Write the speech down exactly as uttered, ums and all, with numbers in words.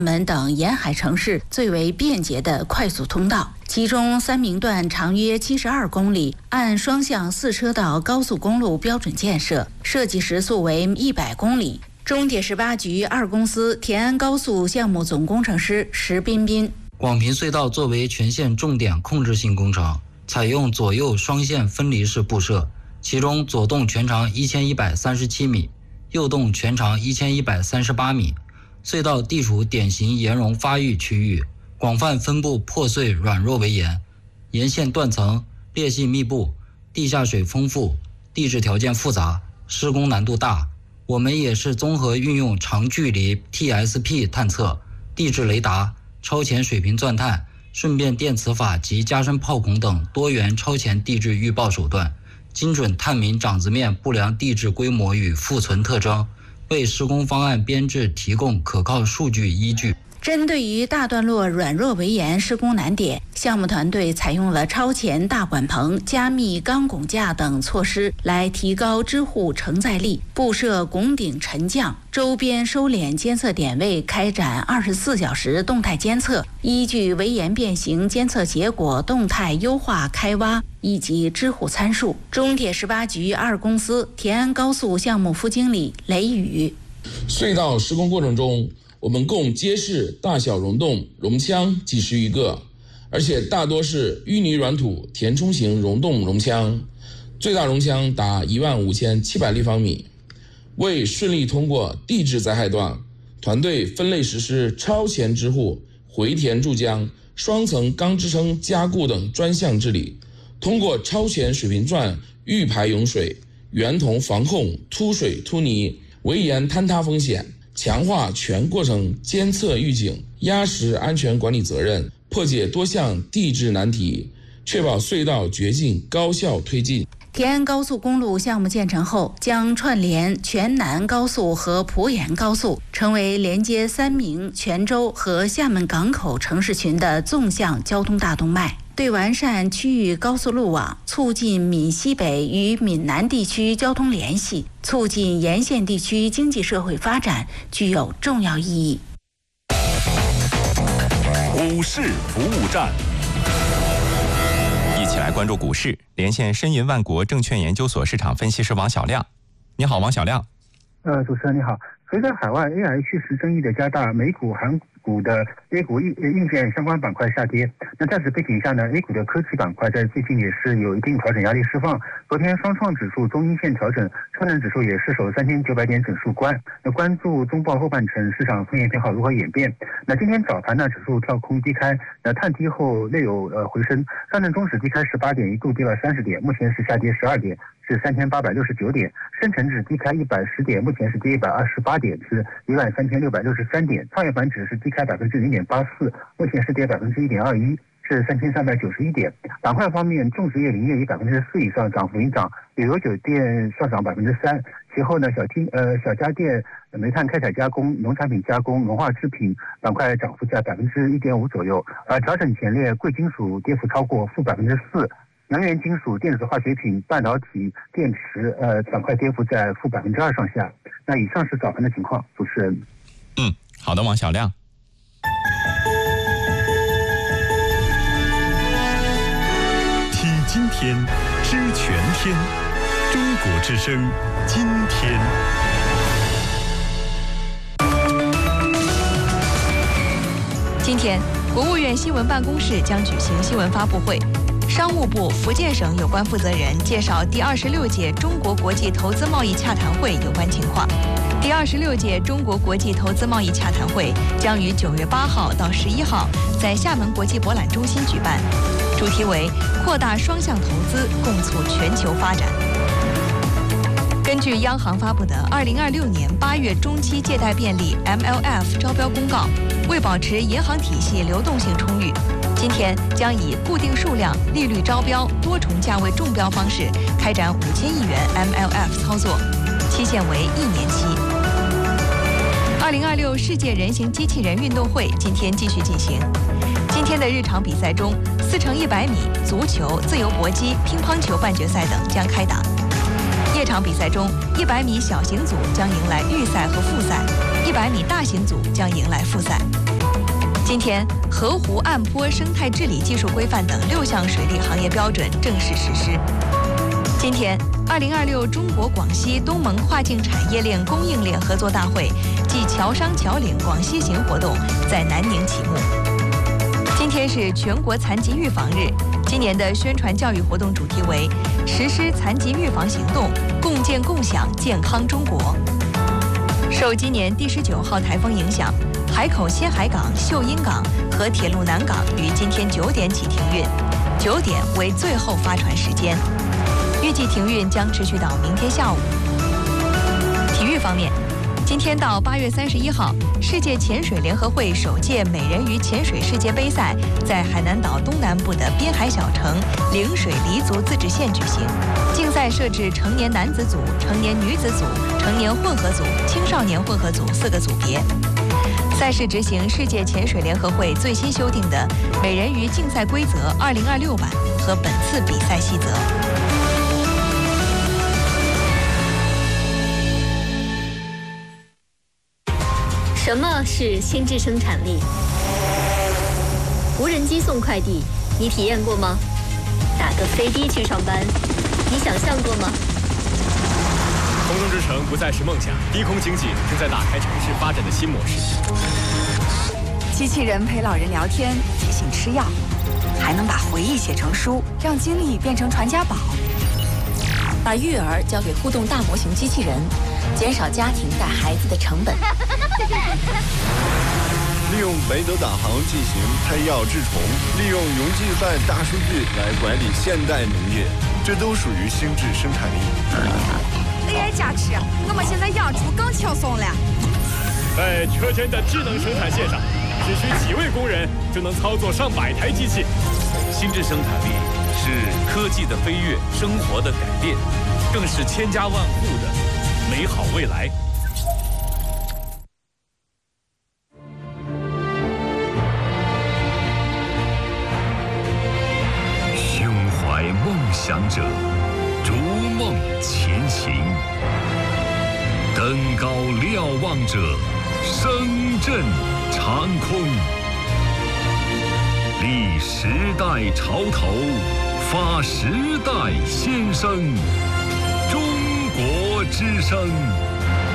门等沿海城市最为便捷的快速通道。其中三明段长约七十二公里，按双向四车道高速公路标准建设，设计时速为一百公里。中铁十八局二公司田安高速项目总工程师石彬彬： 广平隧道作为全线重点控制性工程，采用左右双线分离式布设，其中左洞全长一千一百三十七米，右洞全长一千一百三十八米。隧道地处典型岩溶发育区域，广泛分布破碎软弱围岩，沿线断层裂隙密布，地下水丰富，地质条件复杂，施工难度大。我们也是综合运用长距离 T S P 探测、地质雷达、超前水平钻探、顺变电磁法及加深炮孔等多元超前地质预报手段，精准探明掌子面不良地质规模与复存特征，为施工方案编制提供可靠数据依据。 针对于大段落软弱围岩施工难点，项目团队采用了超前大管棚、加密钢拱架等措施，来提高支护承载力，布设拱顶沉降，周边收敛监测点位开展二十四小时动态监测，依据围岩变形监测结果动态优化开挖以及支护参数。中铁十八局二公司田安高速项目副经理雷宇： 隧道施工过程中，我们共揭示大小溶洞、溶腔几十余个，而且大多是淤泥软土填充型溶洞溶腔，最大溶腔达一万五千七百立方米。为顺利通过地质灾害段，团队分类实施超前支护、回填注浆、双层钢支撑加固等专项治理，通过超前水平钻预排涌水、圆筒防控凸水凸泥、围岩坍塌风险，强化全过程监测预警，压实安全管理责任，破解多项地质难题，确保隧道掘进高效推进。 田安高速公路项目建成后，将串联全南高速和濮延高速，成为连接三明、泉州和厦门港口城市群的纵向交通大动脉。对完善区域高速路网，促进闽西北与闽南地区交通联系，促进沿线地区经济社会发展，具有重要意义。 股市服务站，一起来关注股市。连线申银万国证券研究所市场分析师王小亮。你好，王小亮。 呃，主持人你好。随着海外 A I 趋势争议的加大，美股、韩股的 A 股硬硬件相关板块下跌。那在此背景下呢 ，A 股的科技板块在最近也是有一定调整压力释放。昨天双创指数中阴线调整，上证指数也失守三千九百点整数关。那关注中报后半程市场风险偏好如何演变。那今天早盘呢，指数跳空低开，那探低后略有呃回升。上证综指低开十八点，一度跌了三十点，目前是下跌十二点，是三千八百六十九点。深成指低开一百十点，目前是跌一百二十八点，是一万三千六百六十三点。创业板指是低开百分之零点八四，目前是跌百分之一点二一，是三千三百九十一点。板块方面，种植业、林业以百分之四以上涨幅领涨，旅游酒店上涨百分之三。其后呢，小厅呃小家电、煤炭开采加工、农产品加工、文化制品板块涨幅在百分之一点五左右。而调整前列贵金属跌幅超过负百分之四。能源金属、电子化学品、半导体、电池，呃，板块跌幅在负百分之二上下。那以上是早盘的情况，主持人。 嗯，好的，王小亮。 听今天，知全天，中国之声，今天。 今天，国务院新闻办公室将举行新闻发布会。商务部、福建省有关负责人介绍第二十六届中国国际投资贸易洽谈会有关情况。第二十六届中国国际投资贸易洽谈会将于九月八号到十一号在厦门国际博览中心举办，主题为扩大双向投资，共促全球发展。根据央行发布的二零二六年八月中期借贷便利 M L F 招标公告，为保持银行体系流动性充裕，今天将以固定数量、利率招标、多重价位中标方式开展五千亿元 M L F 操作，期限为一年期。二零二六世界人形机器人运动会今天继续进行。今天的日常比赛中，四乘一百米、足球、自由搏击、乒乓球半决赛等将开打。夜场比赛中，一百米小型组将迎来预赛和复赛，一百米大型组将迎来复赛。 今天，河湖岸坡生态治理技术规范等六项水利行业标准正式实施。今天，二零二六中国广西东盟跨境产业链供应链合作大会暨侨商侨领广西行活动在南宁启幕。今天是全国残疾预防日，今年的宣传教育活动主题为“实施残疾预防行动，共建共享健康中国”。受今年第十九号台风影响，海口仙海港、秀英港和铁路南港于今天九点起停运，九点为最后发船时间，预计停运将持续到明天下午。体育方面，今天到八月三十一号，世界潜水联合会首届美人鱼潜水世界杯赛在海南岛东南部的滨海小城陵水黎族自治县举行。竞赛设置成年男子组、成年女子组、成年混合组、青少年混合组四个组别。赛事执行世界潜水联合会最新修订的美人鱼竞赛规则二零二六版和本次比赛细则。 什么是心智生产力？无人机送快递，你体验过吗？打个飞的去上班，你想象过吗？ 空中之城不再是梦想，低空经济正在打开城市发展的新模式。 机器人陪老人聊天，提醒吃药，还能把回忆写成书，让经历变成传家宝。 把育儿交给互动大模型机器人，减少家庭带孩子的成本。 利用雷德导航进行拆药治虫，利用云计算大数据来管理现代农业，这都属于心智生产力。 A I 加持，我们现在养猪更轻松了。 在车间的智能生产线上，只需几位工人就能操作上百台机器。 心智生产力是科技的飞跃，生活的改变，更是千家万户的美好未来。 胸怀梦想者，逐梦前行；登高瞭望者，声震长空。立时代潮头，发时代先声。中国之声。